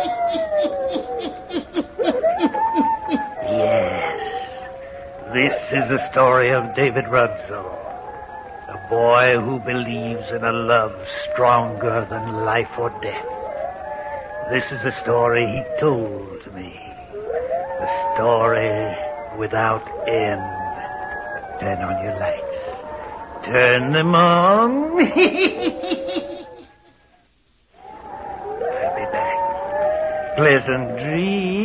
This is the story of David Ruggsell, a boy who believes in a love stronger than life or death. This is the story he told me, the story without end. Turn on your lights. Turn them on. I'll be back. Pleasant dreams.